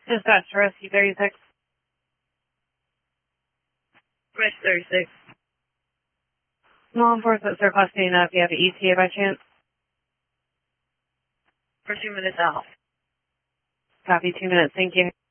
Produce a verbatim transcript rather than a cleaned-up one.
Dispatch for Rescue thirty-six. Rescue thirty-six. Law enforcement is requesting uh, if you have an E T A by chance. For two minutes out. Copy, two minutes, thank you.